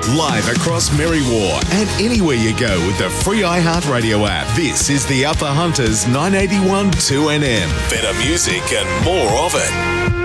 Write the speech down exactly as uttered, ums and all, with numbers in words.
Live across Merriwa and anywhere you go with the free iHeartRadio app. This is the Upper Hunters nine eighty-one two N M. Better music and more of it.